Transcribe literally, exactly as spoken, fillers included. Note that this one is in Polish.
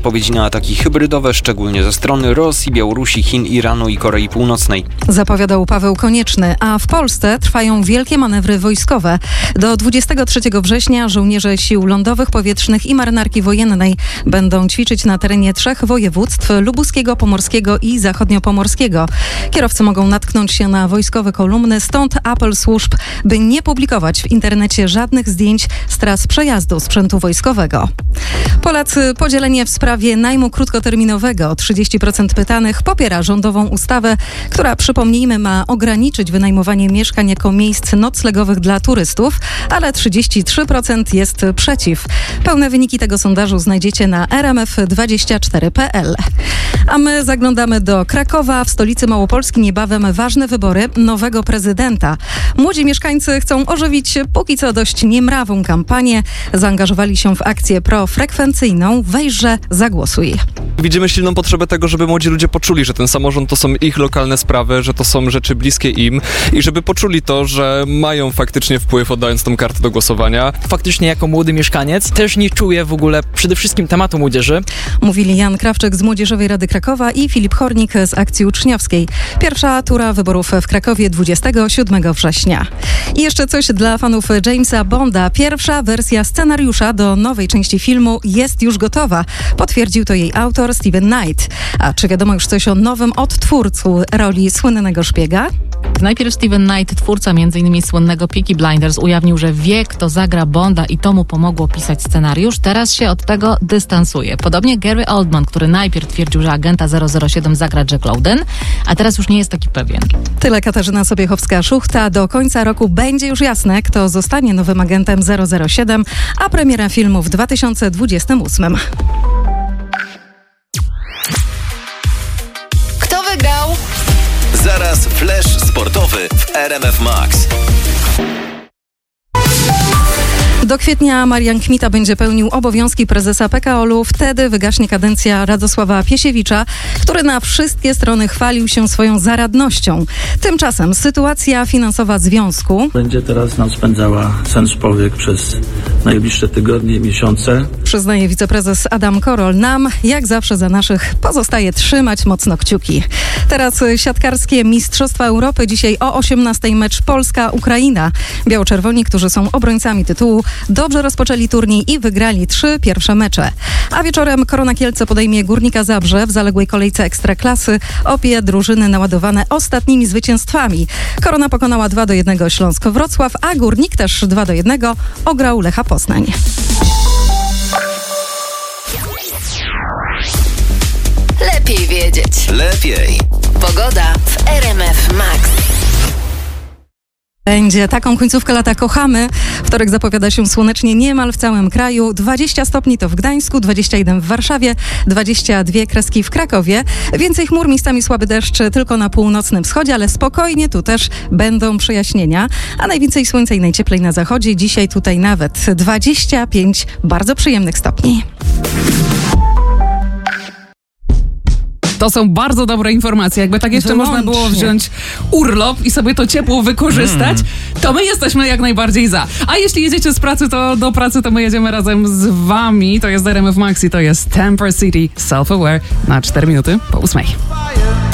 zapowiedzi na ataki hybrydowe, szczególnie ze strony Rosji, Białorusi, Chin, Iranu i Korei Północnej. Zapowiadał Paweł Konieczny, a w Polsce trwają wielkie manewry wojskowe. Do dwudziestego trzeciego września żołnierze sił lądowych, powietrznych i marynarki wojennej będą ćwiczyć na terenie trzech województw: lubuskiego, pomorskiego i zachodniopomorskiego. Kierowcy mogą natknąć się na wojskowe kolumny, stąd apel służb, by nie publikować w internecie żadnych zdjęć z tras przejazdu sprzętu wojskowego. Polacy podzielenie w sprawie najmu krótkoterminowego. trzydzieści procent pytanych popiera rządową ustawę, która, przypomnijmy, ma ograniczyć wynajmowanie mieszkań jako miejsc noclegowych dla turystów, ale trzydzieści trzy procent jest przeciw. Pełne wyniki tego sondażu znajdziecie na r m f dwadzieścia cztery kropka p l. A my zaglądamy do Krakowa. W stolicy Małopolski niebawem ważne wybory nowego prezydenta. Młodzi mieszkańcy chcą ożywić póki co dość niemrawą kampanię. Zaangażowali się w akcję profrekwencyjną Weźże, zagłosuj. Widzimy silną potrzebę tego, żeby młodzi ludzie poczuli, że ten samorząd to są ich lokalne sprawy, że to są rzeczy bliskie im i żeby poczuli to, że mają faktycznie wpływ, oddając tą kartę do głosowania. Faktycznie jako młody mieszkaniec też nie czuję w ogóle przede wszystkim tematu młodzieży. Mówili Jan Krawczyk z Młodzieżowej Rady Krakowa i Filip Hornik z Akcji Uczniowskiej. Pierwsza tura wyborów w Krakowie dwudziestego siódmego września. I jeszcze coś dla fanów Jamesa Bonda. Pierwsza wersja scenariusza do nowej części filmu jest już gotowa. Potwierdził to jej autor Steven Knight. A czy wiadomo już coś o nowym odtwórcu roli słynnego szpiega? Najpierw Steven Knight, twórca między innymi słynnego Peaky Blinders, ujawnił, że wie, kto zagra Bonda i to mu pomogło pisać scenariusz. Teraz się od tego dystansuje. Podobnie Gary Oldman, który najpierw twierdził, że agenta zero zero siedem zagra Jack Lowden, a teraz już nie jest taki pewien. Tyle Katarzyna Sobiechowska-Szuchta. Do końca roku będzie już jasne, kto zostanie nowym agentem zero zero siedem, a premiera filmu w dwa tysiące dwudziestym ósmym. Kto wygrał? Zaraz flash sportowy w R M F Max. Do kwietnia Marian Kmita będzie pełnił obowiązki prezesa P K O L u. Wtedy wygaśnie kadencja Radosława Piesiewicza, który na wszystkie strony chwalił się swoją zaradnością. Tymczasem sytuacja finansowa związku będzie teraz nam spędzała sen powiek przez najbliższe tygodnie i miesiące. Przyznaje wiceprezes Adam Korol. Nam, jak zawsze za naszych, pozostaje trzymać mocno kciuki. Teraz siatkarskie Mistrzostwa Europy. Dzisiaj o osiemnastej mecz Polska-Ukraina. Biało-czerwoni, którzy są obrońcami tytułu, dobrze rozpoczęli turniej i wygrali trzy pierwsze mecze. A wieczorem Korona Kielce podejmie Górnika Zabrze w zaległej kolejce Ekstraklasy. Obie drużyny naładowane ostatnimi zwycięstwami. Korona pokonała dwa do jednego Śląsk Wrocław, a Górnik też dwa do jednego ograł Lecha Poznań. Lepiej wiedzieć. Lepiej. Pogoda w R M F Max. Będzie taką końcówkę lata kochamy. Wtorek zapowiada się słonecznie niemal w całym kraju. dwadzieścia stopni to w Gdańsku, dwadzieścia jeden w Warszawie, dwadzieścia dwie kreski w Krakowie. Więcej chmur, miejscami słaby deszcz tylko na północnym wschodzie, ale spokojnie tu też będą przejaśnienia. A najwięcej słońca i najcieplej na zachodzie. Dzisiaj tutaj nawet dwadzieścia pięć bardzo przyjemnych stopni. To są bardzo dobre informacje. Jakby tak jeszcze Wyłącznie. można było wziąć urlop i sobie to ciepło wykorzystać, to my jesteśmy jak najbardziej za. A jeśli jedziecie z pracy, to do pracy, to my jedziemy razem z wami. To jest R M F Max i to jest Temper City Self-Aware na cztery minuty po ósmej.